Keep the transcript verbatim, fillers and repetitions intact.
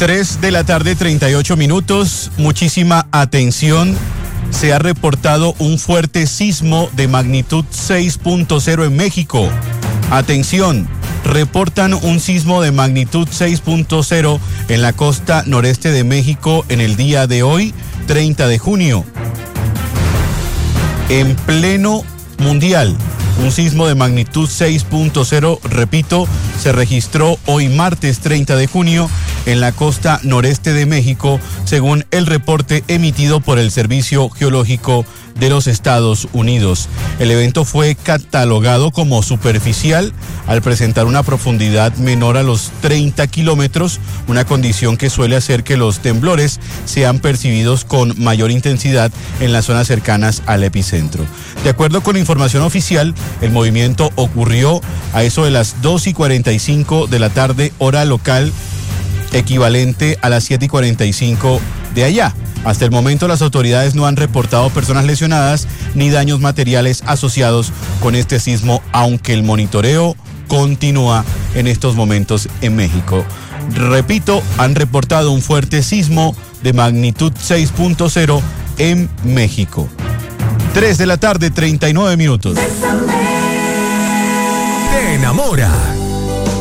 tres de la tarde, treinta y ocho minutos. Muchísima atención. Se ha reportado un fuerte sismo de magnitud seis punto cero en México. Atención, reportan un sismo de magnitud seis punto cero en la costa noreste de México en el día de hoy, treinta de junio. En pleno mundial, un sismo de magnitud seis punto cero, repito, se registró hoy martes treinta de junio en la costa noreste de México, según el reporte emitido por el Servicio Geológico de los Estados Unidos. El evento fue catalogado como superficial al presentar una profundidad menor a los treinta kilómetros, una condición que suele hacer que los temblores sean percibidos con mayor intensidad en las zonas cercanas al epicentro. De acuerdo con información oficial, el movimiento ocurrió a eso de las dos y cuarenta y cinco de la tarde, hora local, equivalente a las siete y cuarenta y cinco de allá. Hasta el momento las autoridades no han reportado personas lesionadas ni daños materiales asociados con este sismo, aunque el monitoreo continúa en estos momentos en México. Repito, han reportado un fuerte sismo de magnitud seis punto cero en México. tres de la tarde, treinta y nueve minutos. Te enamora.